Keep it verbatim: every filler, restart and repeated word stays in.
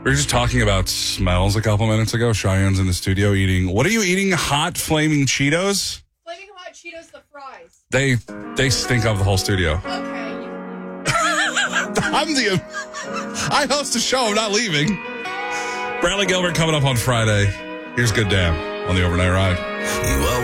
We were just talking about smells a couple minutes ago. Cheyenne's in the studio eating. What are you eating? Hot flaming Cheetos? Flaming hot Cheetos, the fries. They they stink up the whole studio. Okay. I'm the. I host a show. I'm not leaving. Bradley Gilbert coming up on Friday. Here's Good Damn on the Overnight Ride. You